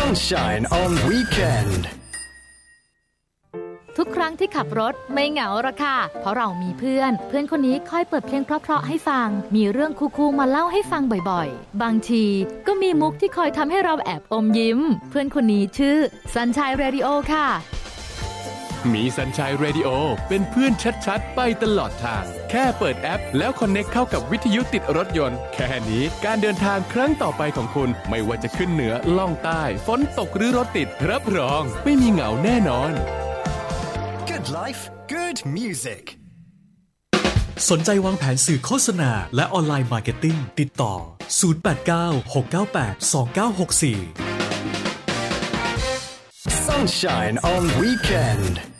Sunshine on Weekend ทุกครั้งที่ขับรถไม่เหงาหรอกค่ะเพราะเรามีเพื่อนคนนี้คอยเปิดเพลงเพราะๆให้ฟังมีเรื่องคูลๆมาเล่าให้ฟังบ่อยๆบางทีก็มีมุกที่คอยทำให้เราแอบอมยิ้มเพื่อนคนนี้ชื่อ Sunshine Radio ค่ะมี Sunshine Radio เป็นเพื่อนชัดๆไปตลอดทางแค่เปิดแอปแล้วคอนเนคเข้ากับวิทยุติดรถยนต์แค่นี้การเดินทางครั้งต่อไปของคุณไม่ว่าจะขึ้นเหนือล่องใต้ฝนตกหรือรถติดรับรองไม่มีเหงาแน่นอน Good life, good music สนใจวางแผนสื่อโฆษณาและออนไลน์มาร์เก็ตติ้งติดต่อ089 698 2964 Sunshine on Weekend